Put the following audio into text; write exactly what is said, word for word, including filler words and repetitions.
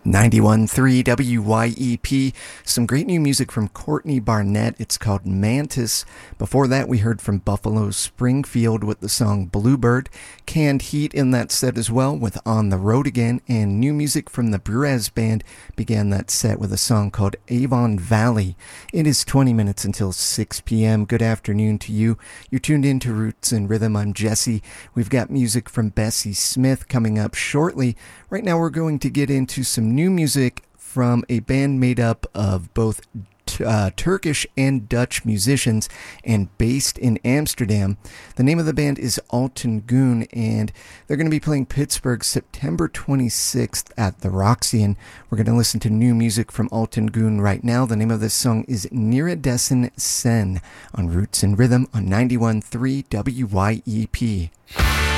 ninety-one point three W Y E P. Some great new music from Courtney Barnett. It's called Mantis. Before that, we heard from Buffalo Springfield with the song Bluebird. Canned Heat in that set as well with On the Road Again. And new music from the Brez Band began that set with a song called Avon Valley. It is twenty minutes until six p.m. Good afternoon to you. You're tuned in to Roots and Rhythm. I'm Jesse. We've got music from Bessie Smith coming up shortly. Right now, we're going to get into some new music from a band made up of both uh, Turkish and Dutch musicians and based in Amsterdam. The name of the band is Alten Goon, and they're going to be playing Pittsburgh September twenty-sixth at the Roxy. And we're going to listen to new music from Alten Goon right now. The name of this song is Niradesen Sen on Roots and Rhythm on ninety-one point three W Y E P.